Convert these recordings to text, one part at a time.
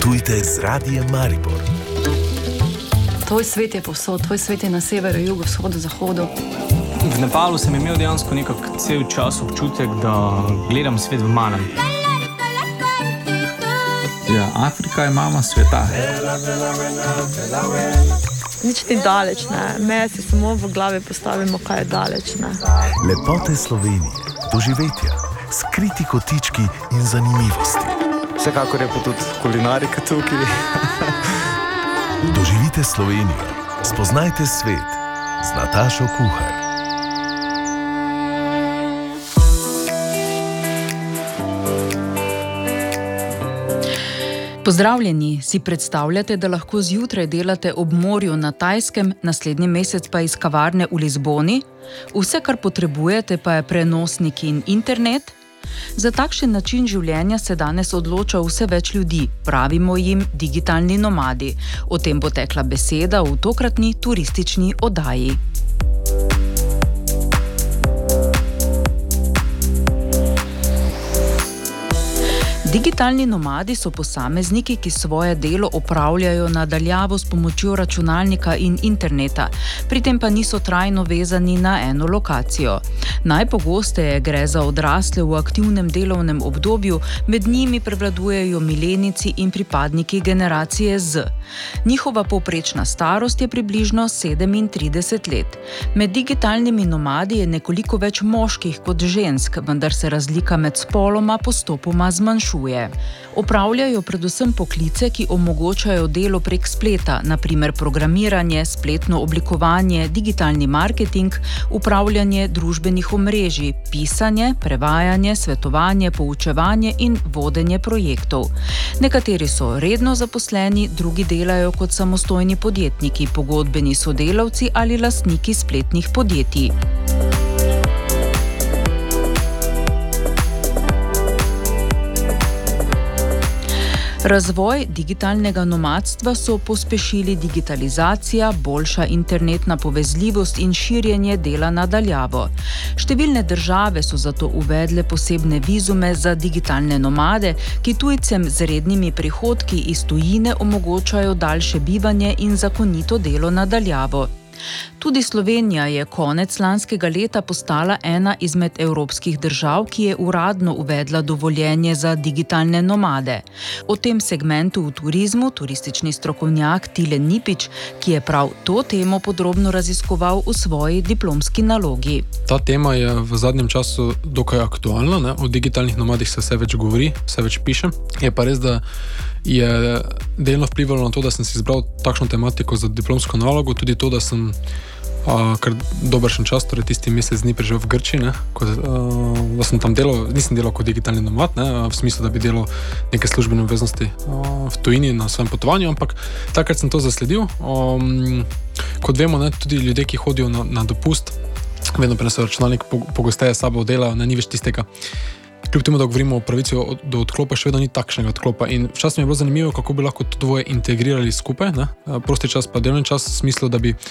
Potujte z Radiem Maribor. Tvoj svet je povsod, tvoj svet je na severu, jugu, vzhodu, zahodu. V Nepalu sem imel dejansko nekako cel čas občutek, da gledam svet v malem. Ja, Afrika je mama sveta. Nič ni daleč, ne. Me si samo v glavi postavimo, kaj je daleč, ne. Lepote Slovenije, doživetja, skriti kotički in zanimivosti. Vsekakor je pa tudi kulinarika tukaj. Doživite Slovenijo, spoznajte svet z Natašo Kuhar. Pozdravljeni, si predstavljate, da lahko zjutraj delate ob morju na Tajskem, naslednji mesec pa iz kavarne v Lizboni? Vse, kar potrebujete, pa je prenosnik in internet? Za takšen način življenja se danes odloča vse več ljudi, pravimo jim digitalni nomadi. O tem bo tekla beseda v tokratni turistični oddaji. Digitalni nomadi so posamezniki, ki svoje delo opravljajo na daljavo s pomočjo računalnika in interneta, pri tem pa niso trajno vezani na eno lokacijo. Najpogosteje gre za odrasle v aktivnem delovnem obdobju, med njimi prevladujejo milenici in pripadniki generacije Z. Njihova povprečna starost je približno 37 let. Med digitalnimi nomadi je nekoliko več moških kot žensk, vendar se razlika med spoloma postopoma zmanjšuje. Opravljajo predvsem poklice, ki omogočajo delo prek spleta, na primer programiranje, spletno oblikovanje, digitalni marketing, upravljanje družbenih omrežij, pisanje, prevajanje, svetovanje, poučevanje in vodenje projektov. Nekateri so redno zaposleni, drugi delajo kot samostojni podjetniki, pogodbeni sodelavci ali lastniki spletnih podjetij. Razvoj digitalnega nomadstva so pospešili digitalizacija, boljša internetna povezljivost in širjenje dela na daljavo. Številne države so zato uvedle posebne vizume za digitalne nomade, ki tujcem z rednimi prihodki iz tujine omogočajo daljše bivanje in zakonito delo na daljavo. Tudi Slovenija je konec lanskega leta postala ena izmed evropskih držav, ki je uradno uvedla dovoljenje za digitalne nomade. O tem segmentu v turizmu turistični strokovnjak Tilen Nipič, ki je prav to temo podrobno raziskoval v svoji diplomski nalogi. Ta tema je v zadnjem času dokaj aktualna, ne? O digitalnih nomadih se vse več govori, vse več piše. Je pa res, da je delno vplivalo na to, da sem si izbral takšno tematiko za diplomsko nalogo, tudi to, da sem kar dobršen čas, torej tisti mesec dni preživel v Grčiji, ne, da sem tam delal, nisem delal kot digitalni nomad, ne, v smislu, da bi delal neke službene obveznosti v tujini na svojem potovanju, ampak takrat sem to zasledil. Kot vemo, ne, tudi ljudje, ki hodijo na dopust, vedno prenesejo računalnik, pogosteje s sabo delajo, ne, ni več tistega. Kljub temu, da govorimo o pravici do odklopa, še vedno ni takšnega odklopa. In včasih mi je bilo zanimivo, kako bi lahko to dvoje integrirali skupaj, ne? Prosti čas pa delovni čas, v smislu, da bi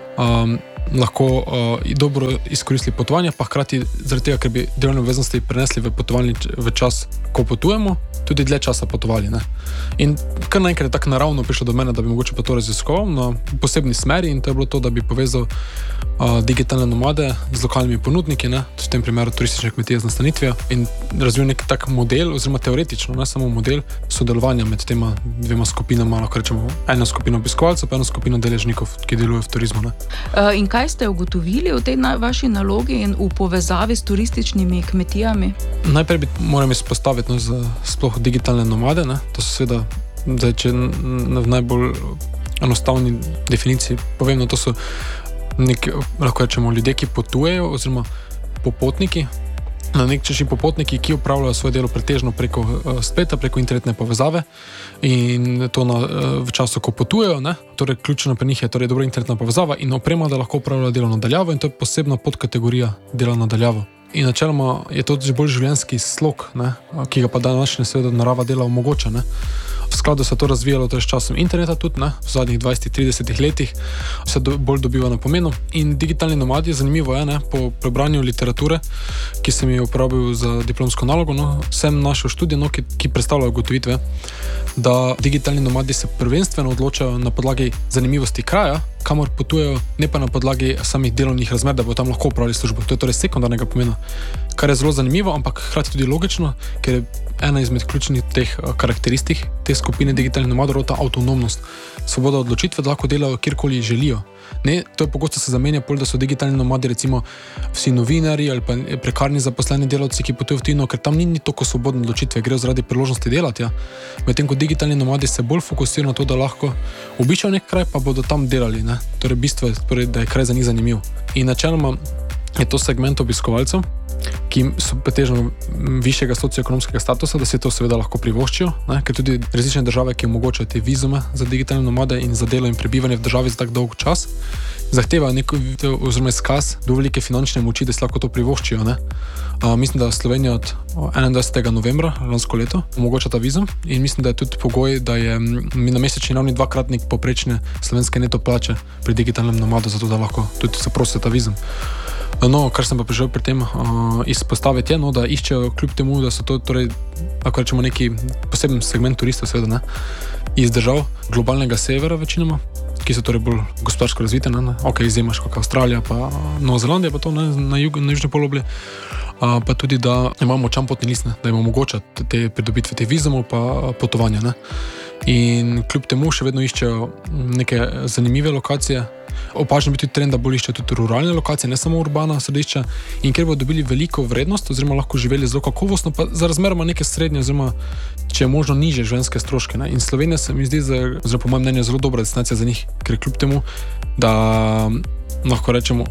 lahko dobro izkoristili potovanje, pa hkrati zaradi tega, ker bi delovne obveznosti prenesli v čas, ko potujemo, tudi dlje časa potovali. Ne? In kar naenkrat je tako naravno prišlo do mene, da bi mogoče pa to raziskoval na posebni smeri, in to je bilo to, da bi povezal digitalne nomade z lokalnimi ponudniki, ne? V tem primeru turistične kmetije z nastanitvijo, in razvil nek tak model, oziroma teoretično, ne samo model sodelovanja med tema dvema skupinama, lahko rečemo eno skupino obiskovalcev, pa eno skupino deležnikov, ki delujejo v turizmu. Ne? In kaj ste ugotovili v tej vaši nalogi in v povezavi s turističnimi kmetijami? Najprej moram izpostaviti sploh digitalne nomade. Ne? To so seveda, če v najbolj enostavni definiciji povem, to so lahko rečemo ljudje, ki potujejo, oziroma popotniki, na nek način popotniki, ki opravljajo svoje delo pretežno preko spleta, preko internetne povezave, in to v času, ko potujejo, ne? Torej ključno pri njih je torej dobra internetna povezava in oprema, da lahko opravljajo delo na daljavo, in to je posebna podkategorija dela na daljavo. In načeloma je to bolj življenjski slog, ne? Ki ga pa današnja seveda narava dela omogoča. Ne? V skladu se to razvijalo s časom interneta tudi, ne, v zadnjih 20-30 letih se bolj dobiva na pomenu. In digitalni nomadi, zanimivo je, ne, po prebranju literature, ki sem jo uporabil za diplomsko nalogo, no, sem našel študije, no, ki predstavljajo ugotovitve, da digitalni nomadi se prvenstveno odločajo na podlagi zanimivosti kraja, kamor potujejo, ne pa na podlagi samih delovnih razmer, da bo tam lahko upravili službo. To je torej sekundarnega pomena, kar je zelo zanimivo, ampak hkrati tudi logično, ker je ena izmed ključnih teh karakteristik te skupine digitalnih nomadov ta avtonomnost, svoboda odločitve, da lahko delajo kjerkoli želijo. Ne, to je pogosto se zamenja pol, da so digitalni nomadi recimo vsi novinari ali pa prekarni zaposleni delavci, ki potujejo v tujino, ker tam ni toliko svobodne odločitve, grejo zaradi priložnosti delati, ja. Medtem ko digitalni nomadi se bolj fokusirajo na to, da lahko obiščejo nek kraj, pa bodo tam delali, ne. Torej bistvo je, torej, da je kraj za njih zanimiv. In načeloma je to segment obiskovalcev, ki so pretežno višjega socioekonomskega statusa, da se to seveda lahko privoščijo, ne? Ker tudi različne države, ki omogočajo te vizume za digitalne nomade in za delo in prebivanje v državi za tak dolg čas, zahtevajo neko oziroma izkaz do velike finančne moči, da se lahko to privoščijo, ne? Mislim, da Slovenija od 21. novembra lansko leto omogoča ta vizum in mislim, da je tudi pogoj, da je na mesečni ravni dvakratnik poprečne slovenske neto plače pri digitalnem nomadu, zato da lahko tudi zaprosijo ta vizum. No, kar sem pa prišel pri tem izpostaviti je, no, da iščejo kljub temu, da so to torej, lahko rečemo, neki poseben segment turistov, seveda, ne, iz držav globalnega severa večinoma, ki so torej bolj gospodarsko razvite, ne, ok, izjemaš kot Avstralija pa Nova Zelandija, pa to ne, na južni polobli, pa tudi, da imamo močan potni list, ne, da jim omogoča te pridobitve te vizumov pa potovanja, ne. In kljub temu še vedno iščejo neke zanimive lokacije. Opažen bi tudi trend, da bolj iščejo tudi ruralne lokacije, ne samo urbana središča, in ker bodo dobili veliko vrednost oziroma lahko živeli zelo kakovostno, pa za razmeroma neke srednje oziroma, če je možno, nižje življenjske stroške, ne. In Slovenija se mi zdi, oziroma po mojem mnenju, zelo dobra destinacija za njih, ker kljub temu, da lahko rečemo,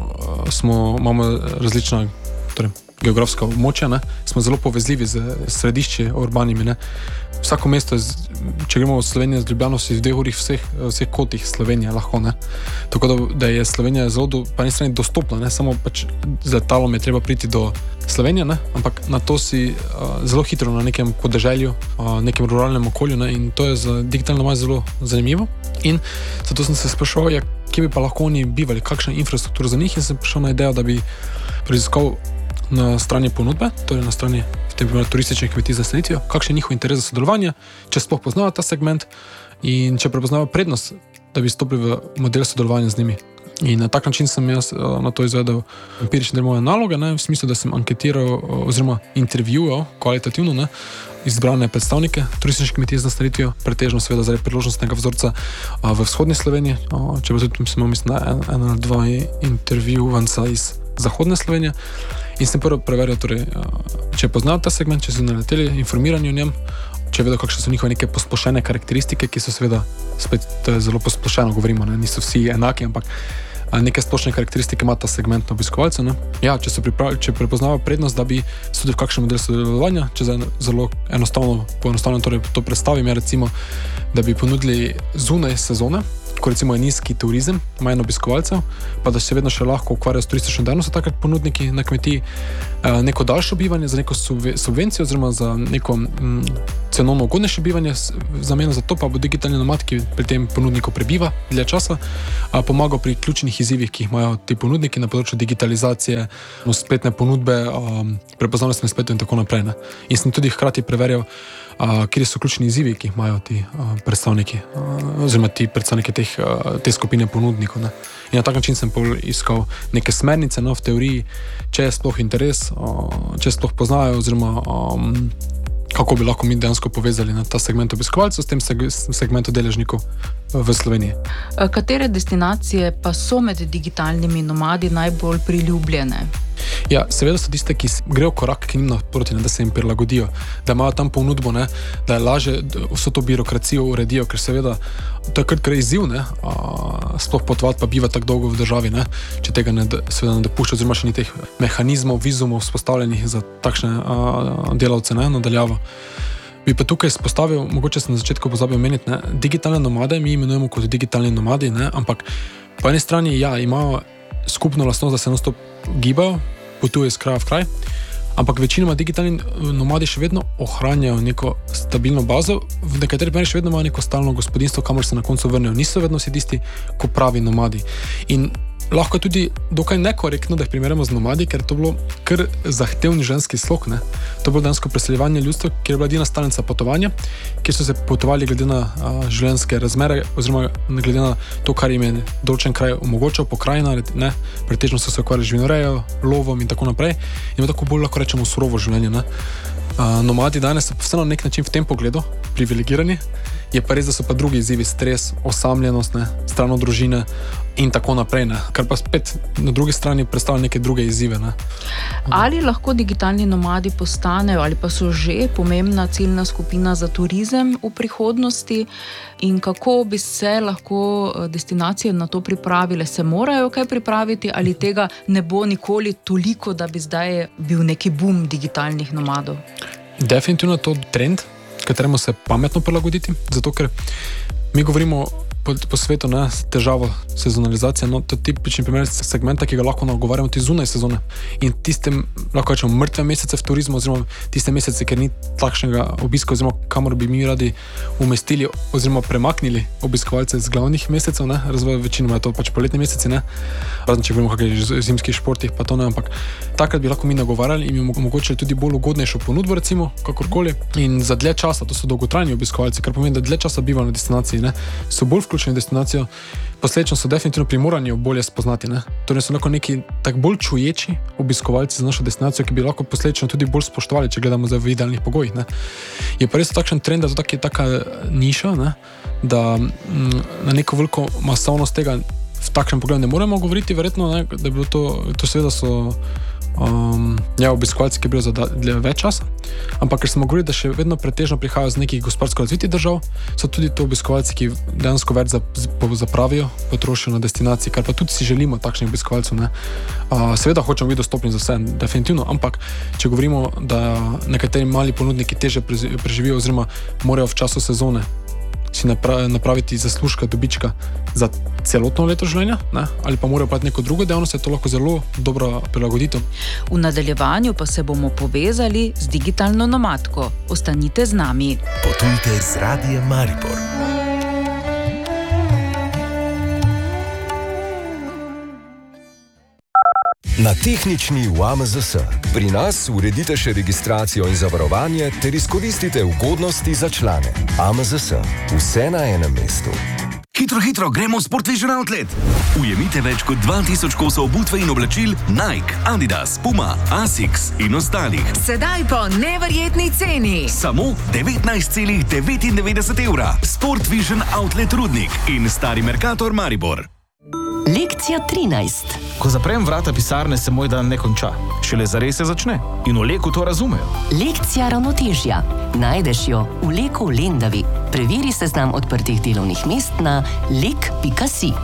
imamo različna, torej, geografska območja, ne, smo zelo povezljivi z središči urbanimi, ne. Vsako mesto, če gremo v Slovenijo z Ljubljano, si v 2 uri vseh kotih Slovenije lahko, ne. Tako da je Slovenija zelo po eni strani dostopna, ne, samo pač z letalom je treba priti do Slovenije, ne, ampak na to si zelo hitro na nekem podeželju, nekem ruralnem okolju, ne, in to je za digitalno nomad zelo zanimivo. In zato sem se spraševal, ja, kje bi pa lahko oni bivali, kakšna infrastruktura za njih, in sem prišel na idejo, da bi raziskal na strani ponudbe, torej na strani v tem primeru turističnih kmetij za nastanitvijo, kakšen je njihov interes za sodelovanje, če sploh poznajo ta segment in če prepoznajo prednost, da bi stopili v model sodelovanja z njimi. In na tak način sem jaz na to izvedel empirične del moje naloge, ne, v smislu, da sem anketiral oziroma intervjuval kvalitativno, ne, izbrane predstavnike turističnih kmetij z nastanitvijo, pretežno seveda zaradi priložnostnega vzorca v vzhodni Sloveniji, če pa tudi sem mislim, da 1 ali 2 intervjuvanca iz zahodne Slovenije. In sem prvo preveril, torej, če poznajo ta segment, če so naleteli, informirani o njem, če vedo, kakšne so njihove neke posplošene karakteristike, ki so seveda, spet zelo posplošeno govorimo, ne, niso vsi enaki, ampak neke splošne karakteristike ima ta segment obiskovalcev, ne. Ja, če prepoznavajo prednost, da bi tudi v kakšen model sodelovanja, če zelo poenostavno torej to predstavim, je recimo, da bi ponudili zunaj sezone, ko recimo je nizki turizem, manj obiskovalcev, pa da se vedno še lahko ukvarjajo s turistično dejavnostjo takrat ponudniki na kmetiji, neko daljše bivanje za neko subvencijo oziroma za neko cenovno ugodnejše bivanje, v zameno za to pa bo digitalni nomad, ki pri tem ponudniku prebiva dlje časa, pomagal pri ključnih izzivih, ki jih imajo ti ponudniki na področju digitalizacije, spletne ponudbe, prepoznavnosti na spletu in tako naprej, ne. In sem tudi hkrati preverjal, kje so ključni izzivi, ki jih imajo ti predstavniki, oziroma ti predstavniki te skupine ponudnikov, ne. In na tak način sem iskal neke smernice, no, v teoriji, če je sploh interes, če sploh poznajo, oziroma kako bi lahko mi dejansko povezali na ta segment obiskovalcev s tem segmentom deležnikov v Sloveniji. Katere destinacije pa so med digitalnimi nomadi najbolj priljubljene? Ja, seveda so tiste, ki grejo korak k njim naproti, da se jim prilagodijo, da imajo tam ponudbo, ne, da je lažje vso to birokracijo uredijo, ker seveda to je kar izziv, ne, sploh potovati pa biva tako dolgo v državi, ne, če tega seveda ne dopušča, oziroma še ni teh mehanizmov, vizumov vzpostavljenih za takšne delavce, ne, nadaljavo. Bi pa tukaj izpostavil, mogoče sem na začetku pozabil omeniti, ne, digitalne nomade mi imenujemo kot digitalni nomadi, ne, ampak po eni strani, ja, imajo skupno lastnost, da se non-stop gibajo, potujejo iz kraja v kraj, Ampak večinoma digitalni nomadi še vedno ohranjajo neko stabilno bazo, v nekaterih primerih še vedno imajo neko stalno gospodinjstvo, kamor se na koncu vrnejo. Niso vedno vsi tisti, ko pravi nomadi. In lahko je tudi dokaj nekorektno, da jih primerjamo z nomadi, ker to bilo kar zahtevni ženski slog. Ne? To je bilo dejansko preseljevanje ljudstva, kjer je bila edina stalnica potovanja, kjer so se potovali glede na življenjske razmere, oziroma glede na to, kar jim je določen kraj omogočal, pokrajina, ne? Pretežno so se ukvarjali z živinorejo, lovom in tako naprej. In tako bolj lahko rečemo surovo življenje. Ne? Nomadi danes so vseeno na nek način v tem pogledu privilegirani. Je pa res, da so pa drugi izzivi, stres, osamljenost, stran od družine in tako naprej, kar pa spet na drugi strani predstavlja neke druge izzive. Ali lahko digitalni nomadi postanejo ali pa so že pomembna ciljna skupina za turizem v prihodnosti in kako bi se lahko destinacije na to pripravile? Se morajo kaj pripraviti ali tega ne bo nikoli toliko, da bi zdaj bil neki boom digitalnih nomadov? Definitivno je to trend, kateremu se pametno prilagoditi, zato ker mi govorimo po svetu, težavo sezonalizacije, to je tipični primer segmenta, ki ga lahko nagovarjamo tudi zunaj sezone. In tiste, lahko rečemo, mrtve mesece v turizmu, oziroma tiste mesece, ker ni takšnega obiska, oziroma kamor bi mi radi umestili oziroma premaknili obiskovalce z glavnih mesecev, večinoma je to pač poletni meseci, razen če govorimo o kakšnih zimskih športih, pa to ne, ampak takrat bi lahko mi nagovarjali in jim omogočili tudi bolj ugodnejšo ponudbo, recimo, kakorkoli, in za dlje časa, to so dolgotrajni obiskovalci, kar pomeni, da dlje časa bivajo na destinaciji, so bolj vključeni v destinacijo, posledično so definitivno primorani jo bolje spoznati. Torej so lahko neki tak bolj čuječi obiskovalci za našo destinacijo, ki bi lahko posledično tudi bolj spoštovali, če gledamo zdaj v idealnih pogojih. Je pa res takšen trend, da je to taka niša, da na neko veliko masovnost tega v takšnem pogledu ne moremo govoriti, verjetno, da bi bilo to seveda so obiskovalci, ki bijo za več časa, ampak ker smo govorili, da še vedno pretežno prihajajo z nekih gospodarsko razvitih držav, so tudi to obiskovalci, ki dejansko več zapravijo, potrošijo na destinaciji, kar pa tudi si želimo takšnih obiskovalcev. Seveda hočemo biti dostopni za vse, definitivno, ampak če govorimo, da nekateri mali ponudniki teže preživijo oziroma morajo v času sezone si napraviti zaslužka, dobička za celotno leto življenja, ali pa morajo praviti neko drugo dejavnost, je to lahko zelo dobra prilagoditev. V nadaljevanju pa se bomo povezali z digitalno nomadko. Ostanite z nami. Potujte z Radiem Maribor. Na tehnični v AMZS. Pri nas uredite še registracijo in zavarovanje ter izkoristite ugodnosti za člane. AMZS. Vse na enem mestu. Hitro, gremo v Sport Vision Outlet. Ujemite več kot 2000 kosov obutve in oblačil Nike, Adidas, Puma, Asics in ostalih. Sedaj po neverjetni ceni. Samo 19,99 evra. Sport Vision Outlet Rudnik in Stari Mercator Maribor. Lekcija 13. Ko zaprem vrata pisarne, se moj dan ne konča. Šele zares se začne. In v Leku to razumejo. Lekcija ravnotežja. Najdeš jo v Leku v Lendavi. Preveri seznam odprtih delovnih mest na lek.si.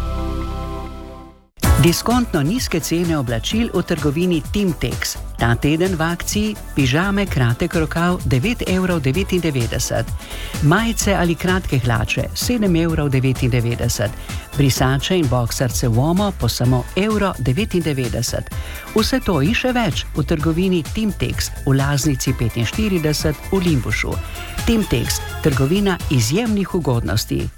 Diskontno nizke cene oblačil v trgovini Timtex. Ta teden v akciji pižame kratek rokav 9,99 €, majice ali kratke hlače 7,99 €, brisače in boksarce Uomo po samo 1,99 €. Vse to in še več v trgovini Timtex v Laznici 45 v Limbušu. Timtex, trgovina izjemnih ugodnosti.